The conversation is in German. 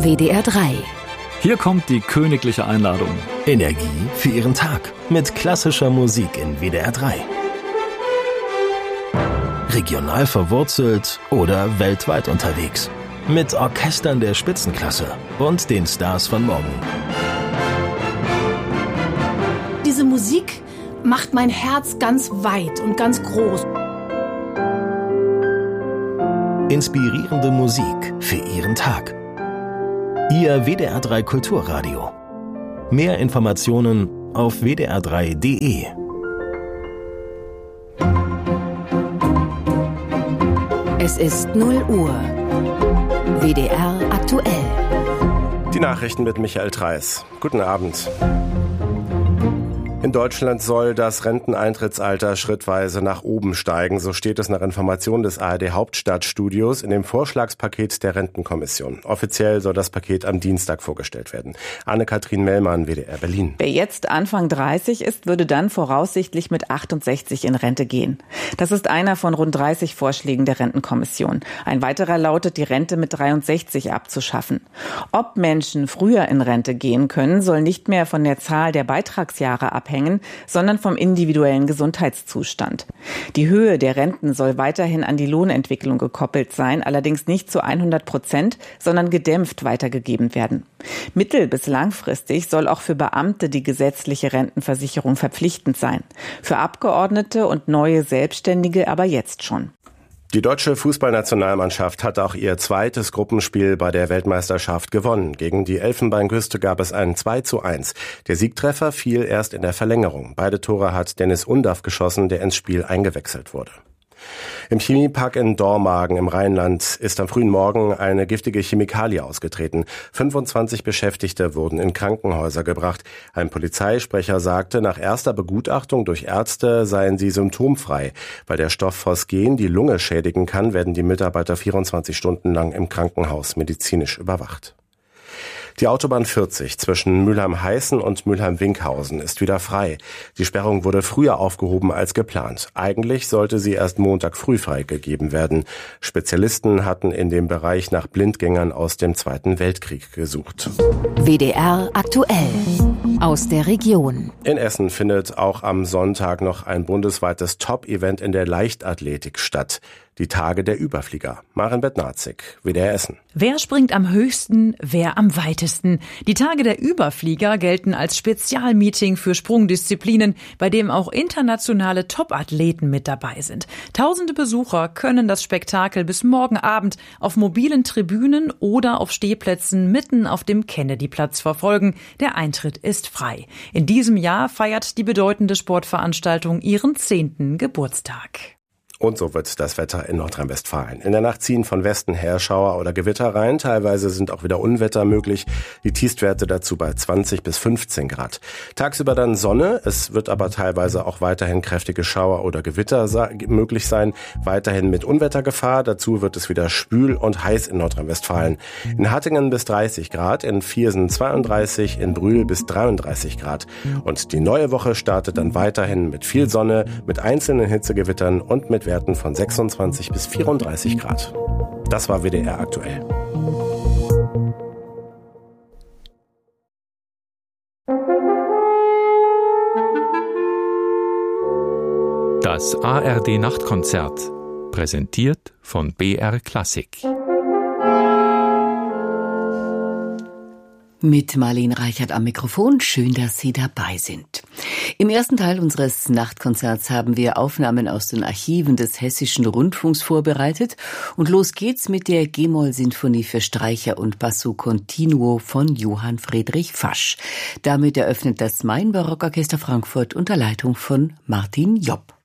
WDR 3. Hier kommt die königliche Einladung. Energie für Ihren Tag mit klassischer Musik in WDR 3. Regional verwurzelt oder weltweit unterwegs. Mit Orchestern der Spitzenklasse und den Stars von morgen. Diese Musik macht mein Herz ganz weit und ganz groß. Inspirierende Musik für Ihren Tag. Ihr WDR 3 Kulturradio. Mehr Informationen auf wdr3.de. Es ist 0 Uhr. WDR aktuell. Die Nachrichten mit Michael Treis. Guten Abend. In Deutschland soll das Renteneintrittsalter schrittweise nach oben steigen. So steht es nach Informationen des ARD Hauptstadtstudios in dem Vorschlagspaket der Rentenkommission. Offiziell soll das Paket am Dienstag vorgestellt werden. Anne-Kathrin Mellmann, WDR Berlin. Wer jetzt Anfang 30 ist, würde dann voraussichtlich mit 68 in Rente gehen. Das ist einer von rund 30 Vorschlägen der Rentenkommission. Ein weiterer lautet, die Rente mit 63 abzuschaffen. Ob Menschen früher in Rente gehen können, soll nicht mehr von der Zahl der Beitragsjahre abhängen, sondern vom individuellen Gesundheitszustand. Die Höhe der Renten soll weiterhin an die Lohnentwicklung gekoppelt sein, allerdings nicht zu 100%, sondern gedämpft weitergegeben werden. Mittel- bis langfristig soll auch für Beamte die gesetzliche Rentenversicherung verpflichtend sein. Für Abgeordnete und neue Selbstständige aber jetzt schon. Die deutsche Fußballnationalmannschaft hat auch ihr zweites Gruppenspiel bei der Weltmeisterschaft gewonnen. Gegen die Elfenbeinküste gab es ein 2:1. Der Siegtreffer fiel erst in der Verlängerung. Beide Tore hat Dennis Undaff geschossen, der ins Spiel eingewechselt wurde. Im Chemiepark in Dormagen im Rheinland ist am frühen Morgen eine giftige Chemikalie ausgetreten. 25 Beschäftigte wurden in Krankenhäuser gebracht. Ein Polizeisprecher sagte, nach erster Begutachtung durch Ärzte seien sie symptomfrei. Weil der Stoff Phosgen die Lunge schädigen kann, werden die Mitarbeiter 24 Stunden lang im Krankenhaus medizinisch überwacht. Die Autobahn 40 zwischen Mülheim-Heißen und Mülheim-Winkhausen ist wieder frei. Die Sperrung wurde früher aufgehoben als geplant. Eigentlich sollte sie erst Montag früh freigegeben werden. Spezialisten hatten in dem Bereich nach Blindgängern aus dem Zweiten Weltkrieg gesucht. WDR aktuell. Aus der Region. In Essen findet auch am Sonntag noch ein bundesweites Top-Event in der Leichtathletik statt. Die Tage der Überflieger. Maren Bednarzik, WDR Essen. Wer springt am höchsten, wer am weitesten? Die Tage der Überflieger gelten als Spezialmeeting für Sprungdisziplinen, bei dem auch internationale Topathleten mit dabei sind. Tausende Besucher können das Spektakel bis morgen Abend auf mobilen Tribünen oder auf Stehplätzen mitten auf dem Kennedyplatz verfolgen. Der Eintritt ist frei. In diesem Jahr feiert die bedeutende Sportveranstaltung ihren 10. Geburtstag. Und so wird das Wetter in Nordrhein-Westfalen. In der Nacht ziehen von Westen her Schauer oder Gewitter rein. Teilweise sind auch wieder Unwetter möglich. Die Tiefstwerte dazu bei 20 bis 15 Grad. Tagsüber dann Sonne. Es wird aber teilweise auch weiterhin kräftige Schauer oder Gewitter möglich sein. Weiterhin mit Unwettergefahr. Dazu wird es wieder schwül und heiß in Nordrhein-Westfalen. In Hattingen bis 30 Grad, in Viersen 32, in Brühl bis 33 Grad. Und die neue Woche startet dann weiterhin mit viel Sonne, mit einzelnen Hitzegewittern und mit Werten von 26 bis 34 Grad. Das war WDR aktuell. Das ARD Nachtkonzert, präsentiert von BR Klassik. Mit Marlene Reichert am Mikrofon. Schön, dass Sie dabei sind. Im ersten Teil unseres Nachtkonzerts haben wir Aufnahmen aus den Archiven des Hessischen Rundfunks vorbereitet. Und los geht's mit der G-Moll-Sinfonie für Streicher und Basso Continuo von Johann Friedrich Fasch. Damit eröffnet das Main-Barockorchester Frankfurt unter Leitung von Martin Jopp.